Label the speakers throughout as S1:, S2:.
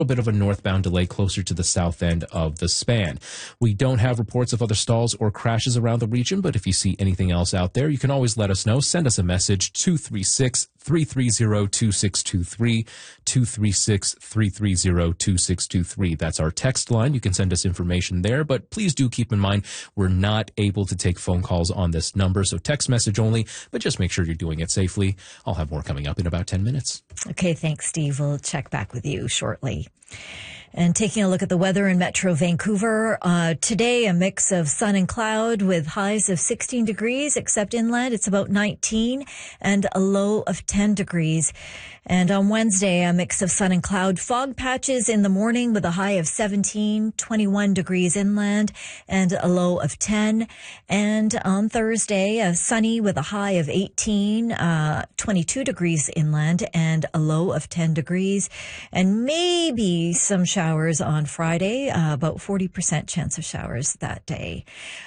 S1: bit of a northbound delay closer to the south end of the span. We don't have reports of other stalls or crashes around the region, but if you see anything else out there, you can always let us know. Send us a message, 236-330-2623, 236-330-2623. That's our text line. You can send us information there, but please do keep in mind we're not able to take phone calls on this number, so text message only, but just make sure you're doing it safely. I'll have more coming up in about 10 minutes.
S2: Okay, thanks, Steve. We'll check back with you shortly. And taking a look at the weather in Metro Vancouver, today a mix of sun and cloud with highs of 16 degrees, except inland it's about 19 and a low of 10 degrees. And on Wednesday, a mix of sun and cloud, fog patches in the morning with a high of 17, 21 degrees inland and a low of 10. And on Thursday, sunny with a high of 18, 22 degrees inland and a low of 10 degrees. And maybe some showers on Friday, about 40% chance of showers that day.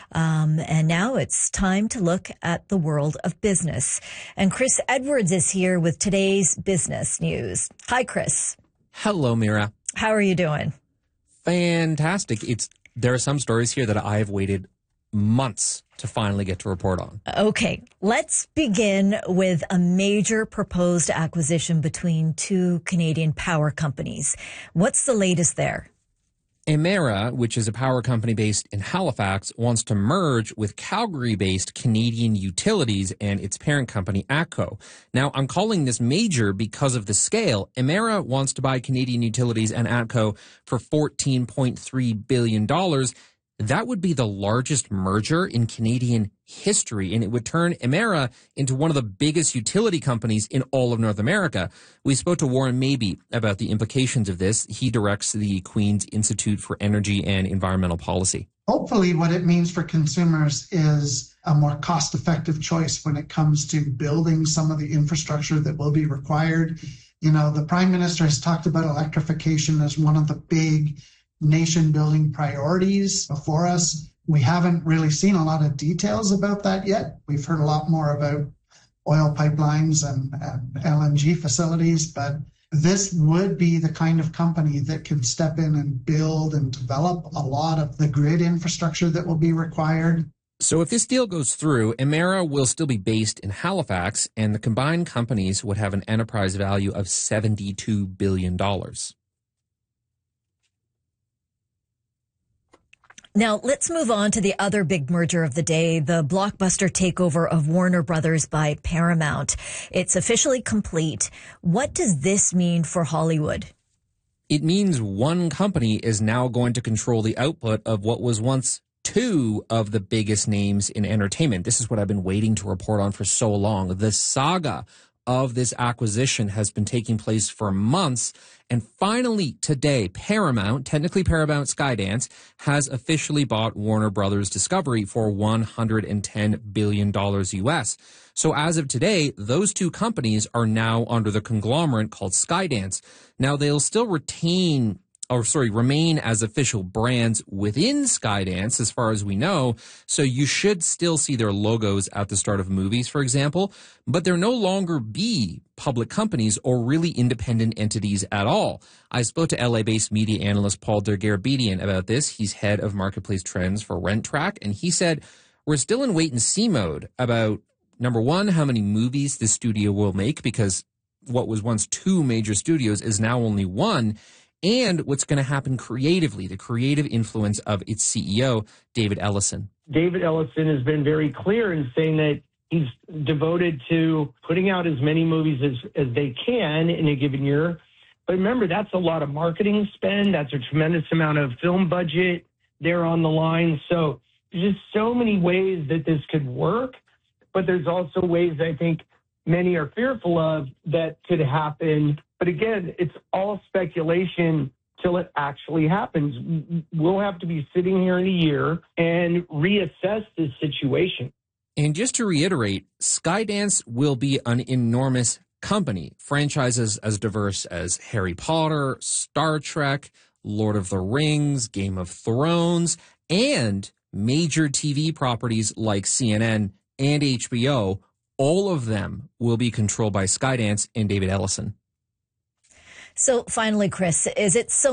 S2: And now it's time to look at the world of business. And Chris Edwards is here with today's business news. Hi, Chris.
S3: Hello, Mira.
S2: How are you doing?
S3: Fantastic. There are some stories here that I have waited months to finally get to report on.
S2: Okay, let's begin with a major proposed acquisition between two Canadian power companies. What's the latest there?
S3: Emera, which is a power company based in Halifax, wants to merge with Calgary-based Canadian Utilities and its parent company, ATCO. Now, I'm calling this major because of the scale. Emera wants to buy Canadian Utilities and ATCO for $14.3 billion. That would be the largest merger in Canadian history, and it would turn Emera into one of the biggest utility companies in all of North America. We spoke to Warren Mabey about the implications of this. He directs the Queen's Institute for Energy and Environmental Policy.
S4: Hopefully what it means for consumers is a more cost-effective choice when it comes to building some of the infrastructure that will be required. You know, the Prime Minister has talked about electrification as one of the big nation-building priorities before us. We haven't really seen a lot of details about that yet. We've heard a lot more about oil pipelines and LNG facilities, but this would be the kind of company that can step in and build and develop a lot of the grid infrastructure that will be required.
S3: So if this deal goes through, Emera will still be based in Halifax, and the combined companies would have an enterprise value of $72 billion.
S2: Now, let's move on to the other big merger of the day, the blockbuster takeover of Warner Brothers by Paramount. It's officially complete. What does this mean for Hollywood?
S3: It means one company is now going to control the output of what was once two of the biggest names in entertainment. This is what I've been waiting to report on for so long. The saga of this acquisition has been taking place for months. And finally today, Paramount, technically Paramount Skydance, has officially bought Warner Brothers Discovery for $110 billion US. So as of today, those two companies are now under the conglomerate called Skydance. Now they'll still remain as official brands within Skydance as far as we know. So you should still see their logos at the start of movies, for example, but they'll no longer be public companies or really independent entities at all. I spoke to LA-based media analyst Paul Dergarabedian about this. He's head of marketplace trends for RentTrack, and he said, we're still in wait and see mode about, number one, how many movies the studio will make, because what was once two major studios is now only one, and what's going to happen creatively, the creative influence of its CEO, David Ellison.
S5: David Ellison has been very clear in saying that he's devoted to putting out as many movies as they can in a given year. But remember, that's a lot of marketing spend. That's a tremendous amount of film budget there on the line. So there's just so many ways that this could work. But there's also ways I think many are fearful of that could happen. But again, it's all speculation till it actually happens. We'll have to be sitting here in a year and reassess this situation.
S3: And just to reiterate, Skydance will be an enormous company. Franchises as diverse as Harry Potter, Star Trek, Lord of the Rings, Game of Thrones, and major TV properties like CNN and HBO, all of them will be controlled by Skydance and David Ellison.
S2: So finally, Chris, is it so